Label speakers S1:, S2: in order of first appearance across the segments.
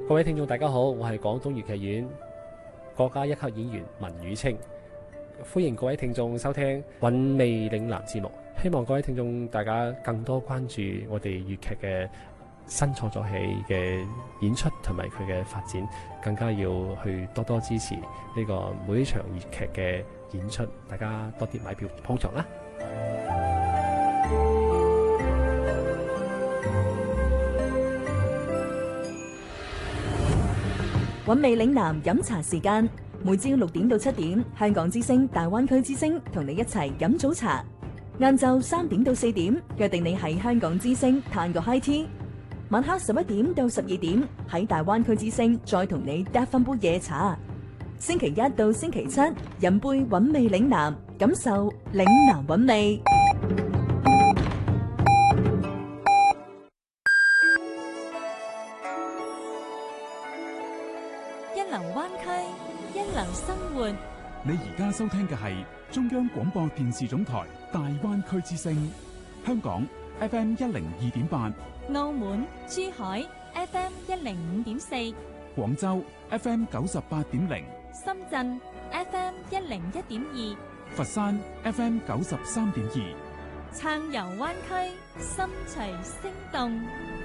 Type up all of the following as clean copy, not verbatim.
S1: 各位聽眾大家好，我係廣東粵劇院國家一級演員文宇清，歡迎各位聽眾收聽韻味嶺南節目。希望各位聽眾大家更多關注我哋粵劇嘅新創作戲嘅演出同埋佢嘅發展，更加要去多多支持呢個每一場粵劇嘅演出，大家多啲買票捧場啦！
S2: 韻味嶺南飲茶時間，每朝6點到7點，香港之聲、大灣區之聲同你一齊飲早茶。晏晝3點到4點，約定你喺香港之聲嘆個 high tea。晚黑11點到12點，喺大灣區之聲再同你嗒翻杯夜茶。星期一到星期七，飲杯韻味嶺南，感受嶺南韻味。
S3: 一能灣區，一能生活。
S4: 你而家收聽嘅係中央廣播電視總台大灣區之聲，香港 FM 102.8，
S3: 澳門、珠海 FM 105.4，
S4: 廣州 FM 98.0，
S3: 深圳 FM 101.2，
S4: 佛山 FM 93.2，
S3: 暢遊灣區，心隨聲動。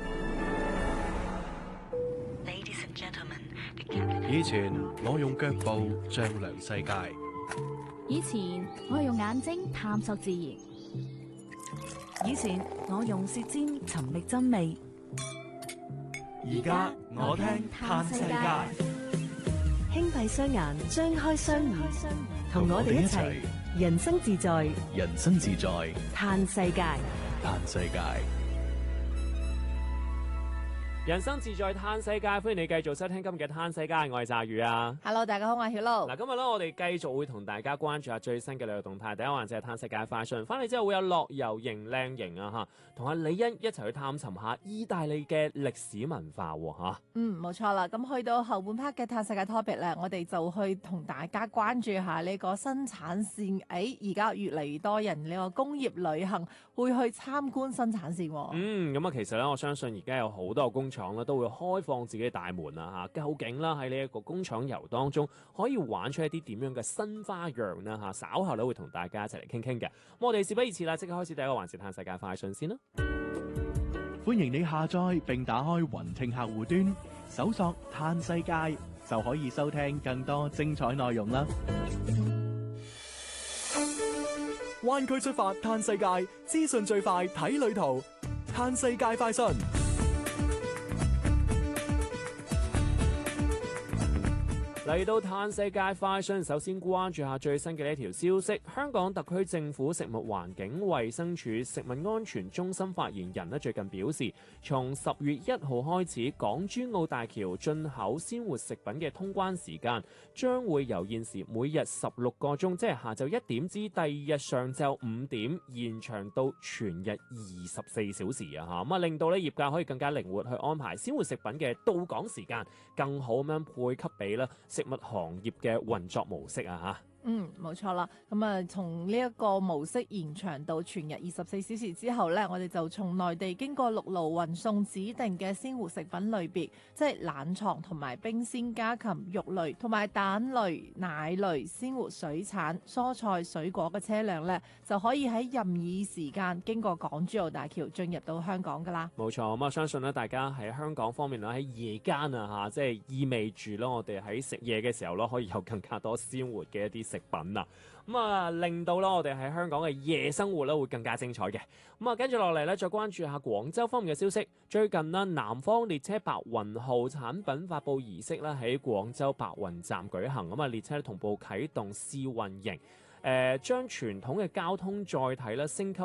S5: 以前我用腳步丈量世界，
S6: 以前我用眼睛探索自然，
S2: 以前我用舌尖尋覓真味，
S5: 而家我聽嘆世界。
S2: 輕閉雙眼，張開雙耳，同我哋一齊人生自在，
S5: 人生自在，
S2: 嘆世界。
S5: 嘆世界。
S7: 人生自在嘆世界，歡迎你繼續收聽今日嘅嘆世界，我係炸魚啊。
S8: Hello， 大家好，我係曉露。
S7: 嗱，今日咧我哋繼續會同大家關注下最新嘅旅遊動態。第一環節係嘆世界快訊，翻嚟之後會有樂遊型靚營啊嚇，同阿李欣一齊去探尋下意大利嘅歷史文化嚇。
S8: 冇錯啦。咁去到後半 part 嘅嘆世界 topic 咧，我哋就去同大家關注下呢個生產線。而家越嚟越多人呢個工業旅行會去參觀生產線。
S7: 咁啊，其實咧我相信而家有好多工廠咧都會開放自己嘅大門啦嚇。究竟啦喺呢一個工廠遊當中可以玩出一啲點樣嘅新花樣啦嚇？稍後咧會同大家一齊嚟傾傾嘅。咁我哋事不宜遲啦，即刻開始第一個環節嘆世界快訊先啦。
S5: 歡迎你下載並打開雲聽客戶端，搜索嘆世界就可以收聽更多精彩內容啦。
S9: 灣區出發嘆世界，資訊最快睇旅途，嘆世界快訊。
S7: 嚟到嘆世界快訊，首先關注下最新嘅呢一條消息。香港特區政府食物環境衛生署食物安全中心發言人最近表示，從10月1號開始，港珠澳大橋進口鮮活食品嘅通關時間將會由現時每日16個鐘，即係下晝1點至第二日上晝5點，延長到全日24小時啊！咁令到咧業界可以更加靈活去安排鮮活食品嘅到港時間，更好咁樣配給俾啦食物行業嘅運作模式啊！
S8: 冇錯啦。咁啊，從呢一個模式延長到全日24小時之後呢，我哋就從內地經過陸路運送指定嘅鮮活食品類別，即係冷藏同埋冰鮮家禽、肉類同埋蛋類、奶類、鮮活水產、蔬菜、水果嘅車輛呢，就可以喺任意時間經過港珠澳大橋進入到香港噶啦。
S7: 冇錯，咁啊，相信咧大家喺香港方面咧喺夜間啊嚇，即係意味住咯，我哋喺食嘢嘅時候咯，可以有更加多鮮活嘅一啲食品啊，咁啊令到啦我哋喺香港嘅夜生活咧會更加精彩嘅。咁啊跟住落嚟咧，再關注下廣州方面嘅消息。最近啦，南方列車白雲號產品發布儀式咧喺廣州白雲站舉行，咁啊列車同步啟動試運營。將傳統嘅交通載體咧升級